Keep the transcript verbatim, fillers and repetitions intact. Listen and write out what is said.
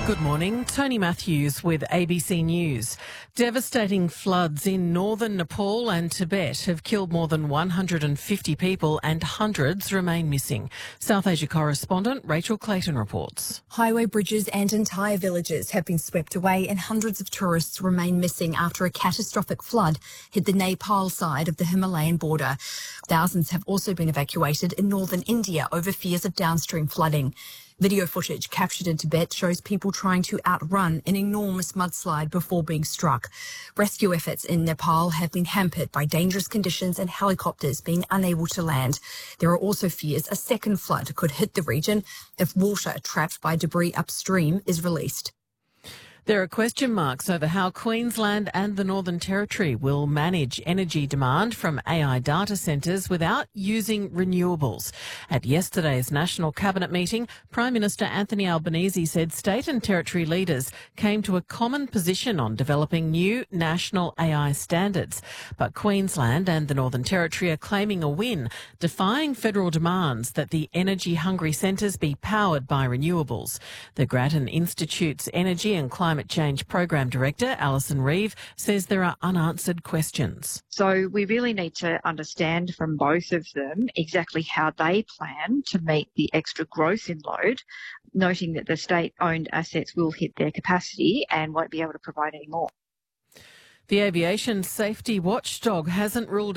Good morning, Tony Matthews with A B C News. Devastating floods in northern Nepal and Tibet have killed more than one hundred fifty people and hundreds remain missing. South Asia correspondent Rachel Clayton reports. Highway bridges and entire villages have been swept away and hundreds of tourists remain missing after a catastrophic flood hit the Nepal side of the Himalayan border. Thousands have also been evacuated in northern India over fears of downstream flooding. Video footage captured in Tibet shows people trying to outrun an enormous mudslide before being struck. Rescue efforts in Nepal have been hampered by dangerous conditions and helicopters being unable to land. There are also fears a second flood could hit the region if water trapped by debris upstream is released. There are question marks over how Queensland and the Northern Territory will manage energy demand from A I data centres without using renewables. At yesterday's National Cabinet meeting, Prime Minister Anthony Albanese said state and territory leaders came to a common position on developing new national A I standards. But Queensland and the Northern Territory are claiming a win, defying federal demands that the energy-hungry centres be powered by renewables. The Grattan Institute's Energy and Climate Climate Change Program Director, Alison Reeve, says there are unanswered questions. So we really need to understand from both of them exactly how they plan to meet the extra growth in load, noting that the state-owned assets will hit their capacity and won't be able to provide any more. The aviation safety watchdog hasn't ruled